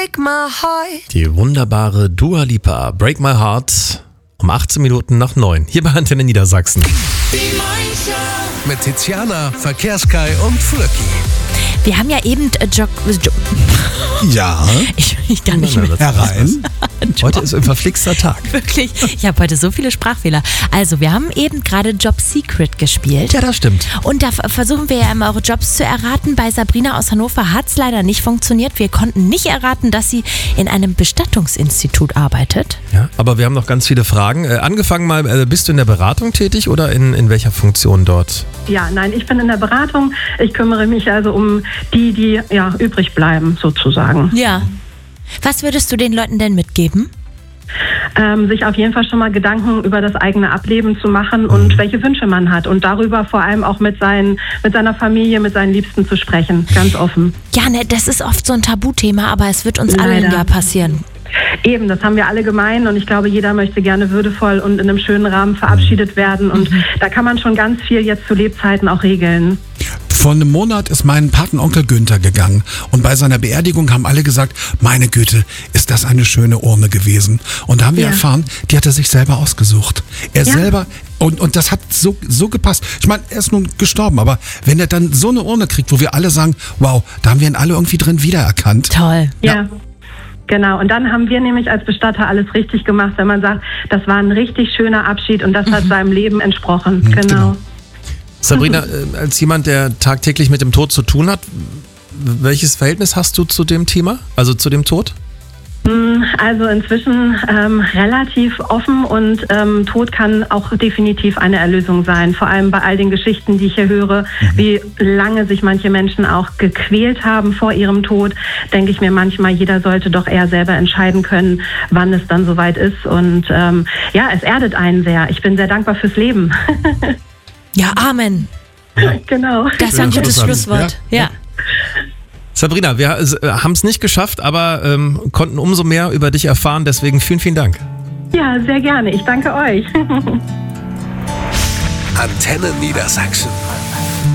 break my heart. Die wunderbare Dua Lipa, Break My Heart, um 18 Minuten nach 9. Hier bei Antenne Niedersachsen. Mit Tiziana, Verkehrskai und Flöcki. Wir haben ja eben Ja, Ich kann nicht mehr. herein. Heute ist ein verflixter Tag. Wirklich, ich habe heute so viele Sprachfehler. Also, wir haben eben gerade Job Secret gespielt. Ja, das stimmt. Und da versuchen wir ja immer, eure Jobs zu erraten. Bei Sabrina aus Hannover hat es leider nicht funktioniert. Wir konnten nicht erraten, dass sie in einem Bestattungsinstitut arbeitet. Ja, aber wir haben noch ganz viele Fragen. Angefangen mal, bist du in der Beratung tätig oder in welcher Funktion dort? Ja, nein, ich bin in der Beratung. Ich kümmere mich also um die übrig bleiben, sozusagen. Ja. Was würdest du den Leuten denn mitgeben? Sich auf jeden Fall schon mal Gedanken über das eigene Ableben zu machen und welche Wünsche man hat. Und darüber vor allem auch mit seiner Familie, mit seinen Liebsten zu sprechen. Ganz offen. Ja, ne, das ist oft so ein Tabuthema, aber es wird uns allen ja passieren. Eben, das haben wir alle gemein und ich glaube, jeder möchte gerne würdevoll und in einem schönen Rahmen verabschiedet werden. Und da kann man schon ganz viel jetzt zu Lebzeiten auch regeln. Vor einem Monat ist mein Patenonkel Günther gegangen und bei seiner Beerdigung haben alle gesagt, meine Güte, ist das eine schöne Urne gewesen. Und da haben wir erfahren, die hat er sich selber ausgesucht. Er selber, und das hat so gepasst. Ich meine, er ist nun gestorben, aber wenn er dann so eine Urne kriegt, wo wir alle sagen, wow, da haben wir ihn alle irgendwie drin wiedererkannt. Toll. Ja. Genau, und dann haben wir nämlich als Bestatter alles richtig gemacht, wenn man sagt, das war ein richtig schöner Abschied und das hat seinem Leben entsprochen. Genau. Sabrina, als jemand, der tagtäglich mit dem Tod zu tun hat, welches Verhältnis hast du zu dem Thema, also zu dem Tod? Also inzwischen relativ offen und Tod kann auch definitiv eine Erlösung sein. Vor allem bei all den Geschichten, die ich hier höre, wie lange sich manche Menschen auch gequält haben vor ihrem Tod, denke ich mir manchmal, jeder sollte doch eher selber entscheiden können, wann es dann soweit ist. Und es erdet einen sehr. Ich bin sehr dankbar fürs Leben. Ja, Amen. Genau. Das ist ein gutes Schlusswort. Ja. Sabrina, wir haben es nicht geschafft, aber konnten umso mehr über dich erfahren. Deswegen vielen, vielen Dank. Ja, sehr gerne. Ich danke euch. Antenne Niedersachsen.